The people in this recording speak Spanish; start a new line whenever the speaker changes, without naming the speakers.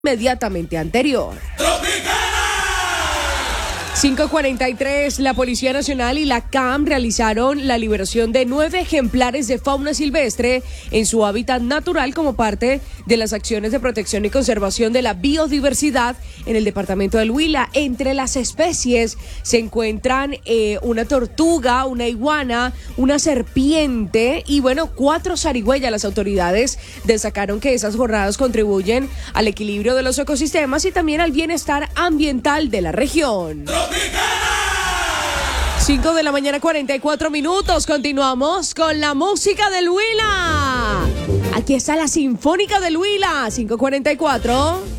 inmediatamente anterior. 5:43, la Policía Nacional y la CAM realizaron la liberación de 9 ejemplares de fauna silvestre en su hábitat natural como parte de las acciones de protección y conservación de la biodiversidad en el departamento del Huila. Entre las especies se encuentran una tortuga, una iguana, una serpiente y 4 zarigüeyas. Las autoridades destacaron que esas jornadas contribuyen al equilibrio de los ecosistemas y también al bienestar ambiental de la región. 5:44 a.m. Continuamos con la música del Huila. Aquí está la Sinfónica del Huila. 5:44.